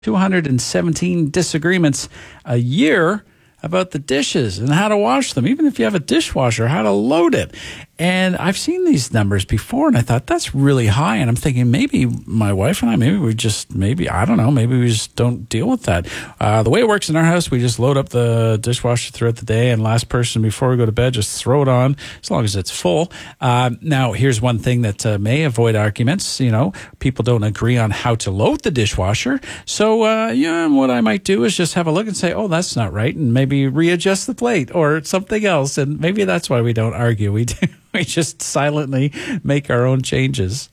217 disagreements a year about the dishes and how to wash them, even if you have a dishwasher, how to load it. And I've seen these numbers before, and I thought that's really high. And I'm thinking maybe my wife and I, maybe we just don't deal with that. The way it works in our house, we just load up the dishwasher throughout the day, and last person before we go to bed, just throw it on as long as it's full. Now, here's one thing that may avoid arguments. You know, people don't agree on how to load the dishwasher. So, what I might do is just have a look and say, oh, that's not right, and maybe readjust the plate or something else. And maybe that's why we don't argue. We just silently make our own changes.